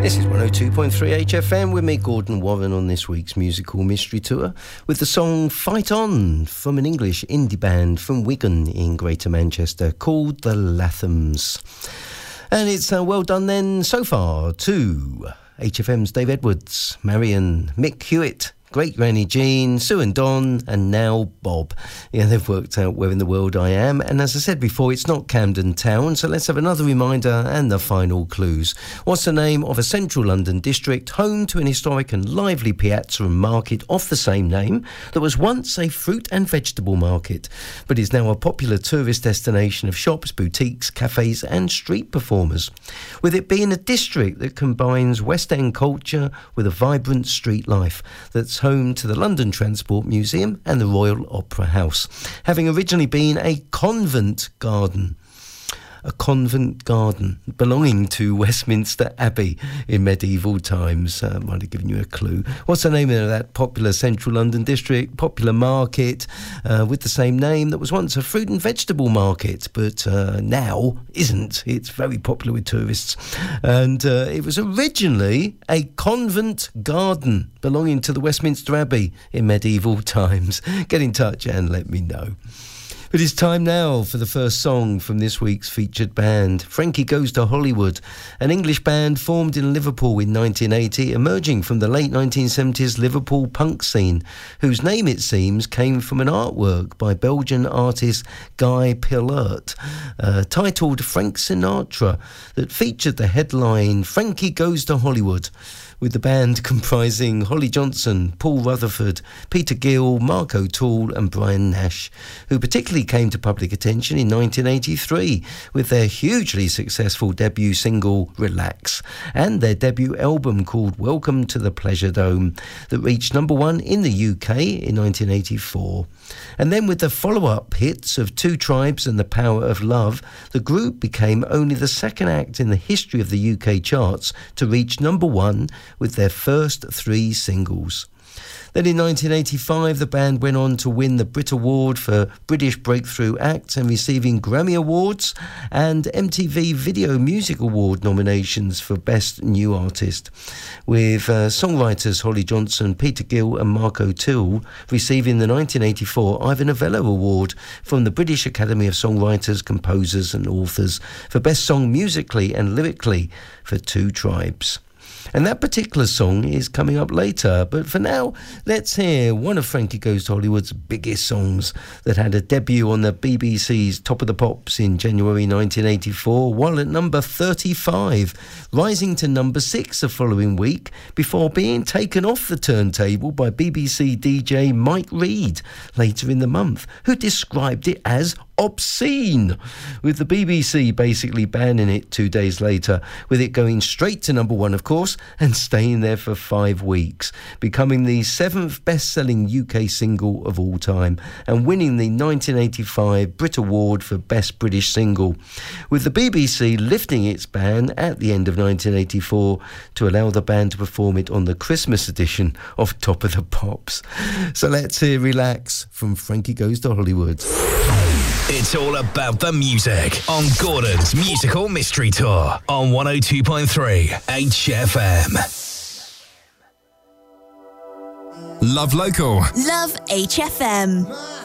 This is 102.3 HFM with me, Gordon Warren, on this week's musical mystery tour with the song Fight On from an English indie band from Wigan in Greater Manchester called the Lathams. And it's well done then so far to HFM's Dave Edwards, Marion, Mick Hewitt, Great Granny Jean, Sue and Don, and now Bob. Yeah, they've worked out where in the world I am. And as I said before, it's not Camden Town, so let's have another reminder and the final clues. What's the name of a central London district home to an historic and lively piazza and market of the same name that was once a fruit and vegetable market, but is now a popular tourist destination of shops, boutiques, cafes and street performers, with it being a district that combines West End culture with a vibrant street life that's home to the London Transport Museum and the Royal Opera House, having originally been a convent garden. A convent garden belonging to Westminster Abbey in medieval times. Might have given you a clue. What's the name of that popular central London district, popular market with the same name that was once a fruit and vegetable market, but now isn't. It's very popular with tourists. And it was originally a convent garden belonging to the Westminster Abbey in medieval times. Get in touch and let me know. But it's time now for the first song from this week's featured band. Frankie Goes to Hollywood, an English band formed in Liverpool in 1980, emerging from the late 1970s Liverpool punk scene, whose name, it seems, came from an artwork by Belgian artist Guy Pillert, titled Frank Sinatra, that featured the headline Frankie Goes to Hollywood, with the band comprising Holly Johnson, Paul Rutherford, Peter Gill, Mark O'Toole and Brian Nash, who particularly came to public attention in 1983 with their hugely successful debut single Relax and their debut album called Welcome to the Pleasure Dome that reached number one in the UK in 1984. And then with the follow-up hits of Two Tribes and The Power of Love, the group became only the second act in the history of the UK charts to reach number one with their first three singles. Then in 1985, the band went on to win the Brit Award for British Breakthrough Act and receiving Grammy Awards and MTV Video Music Award nominations for Best New Artist, with songwriters Holly Johnson, Peter Gill and Mark O'Toole receiving the 1984 Ivor Novello Award from the British Academy of Songwriters, Composers and Authors for Best Song Musically and Lyrically for Two Tribes. And that particular song is coming up later. But for now, let's hear one of Frankie Goes to Hollywood's biggest songs that had a debut on the BBC's Top of the Pops in January 1984, while at number 35, rising to number 6 the following week before being taken off the turntable by BBC DJ Mike Reid later in the month, who described it as obscene, with the BBC basically banning it 2 days later, with it going straight to number one, of course, and staying there for 5 weeks, becoming the 7th best-selling UK single of all time and winning the 1985 Brit Award for Best British Single, with the BBC lifting its ban at the end of 1984 to allow the band to perform it on the Christmas edition of Top of the Pops. So let's hear Relax from Frankie Goes to Hollywood. It's all about the music on Gordon's Musical Mystery Tour on 102.3 HFM. Love local. Love HFM.